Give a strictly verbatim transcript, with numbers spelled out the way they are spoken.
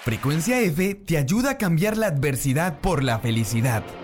Frecuencia F te ayuda a cambiar la adversidad por la felicidad.